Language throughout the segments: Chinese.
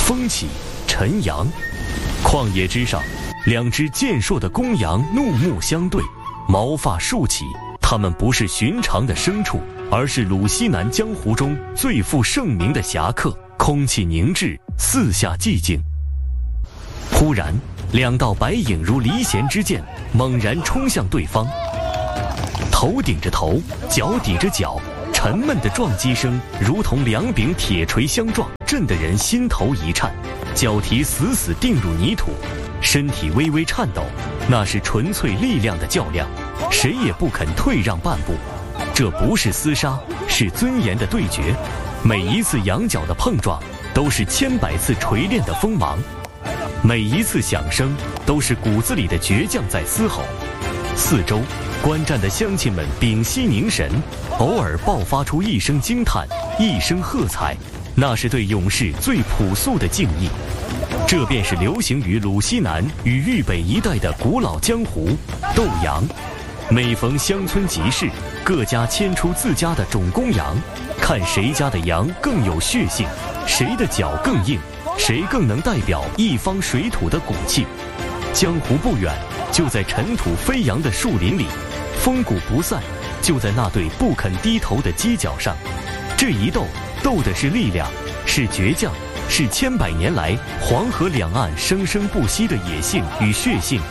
风起晨阳。旷野之上，两只健硕的公羊怒目相对，毛发竖起。它们不是寻常的牲畜，而是鲁西南江湖中最负盛名的侠客。空气凝滞，四下寂静。忽然，两道白影如离弦之箭，猛然冲向对方。头顶着头，脚抵着脚，沉闷的撞击声如同两柄铁锤相撞，震得人心头一颤，脚蹄死死钉入泥土，身体微微颤抖。那是纯粹力量的较量，谁也不肯退让半步。这不是厮杀，是尊严的对决。每一次羊角的碰撞，都是千百次锤炼的锋芒；每一次响声，都是骨子里的倔强在嘶吼。四周观战的乡亲们屏息凝神，偶尔爆发出一声惊叹，一声喝彩，那是对勇士最朴素的敬意。这便是流行于鲁西南与豫北一带的古老江湖斗羊。每逢乡村集市，各家牵出自家的种公羊，看谁家的羊更有血性，谁的脚更硬，谁更能代表一方水土的骨气。江湖不远，就在尘土飞扬的树林里，风骨不散，就在那对不肯低头的犄角上。这一斗，斗的是力量，是倔强，是千百年来黄河两岸生生不息的野性与血性。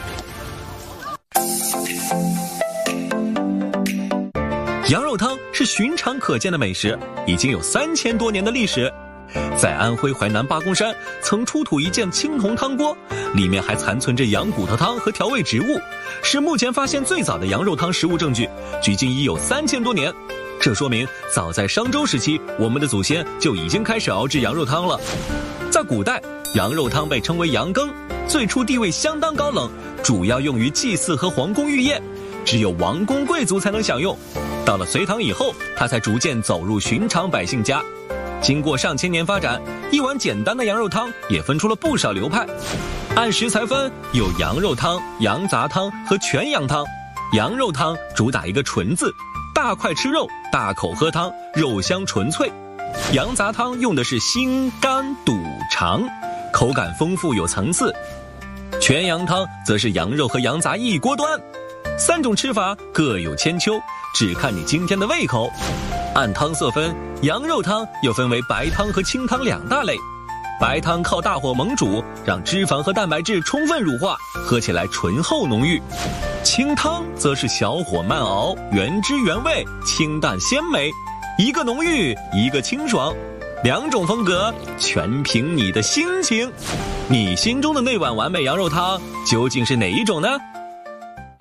羊肉汤是寻常可见的美食，已经有3000多年的历史。在安徽淮南八公山曾出土一件青铜汤锅，里面还残存着羊骨头汤和调味植物，是目前发现最早的羊肉汤实物证据，距今已有3000多年。这说明早在商周时期，我们的祖先就已经开始熬制羊肉汤了。在古代，羊肉汤被称为羊羹，最初地位相当高冷，主要用于祭祀和皇宫御宴，只有王公贵族才能享用。到了隋唐以后，它才逐渐走入寻常百姓家。经过上千年发展，一碗简单的羊肉汤也分出了不少流派。按食材分，有羊肉汤、羊杂汤和全羊汤。羊肉汤主打一个纯字，大块吃肉，大口喝汤，肉香纯粹。羊杂汤用的是心、肝、肚、肠，口感丰富有层次。全羊汤则是羊肉和羊杂一锅端。3种吃法各有千秋，只看你今天的胃口。按汤色分，羊肉汤又分为白汤和清汤2大类。白汤靠大火猛煮，让脂肪和蛋白质充分乳化，喝起来醇厚浓郁。清汤则是小火慢熬，原汁原味，清淡鲜美，一个浓郁，一个清爽，2种风格全凭你的心情。你心中的那碗完美羊肉汤究竟是哪一种呢？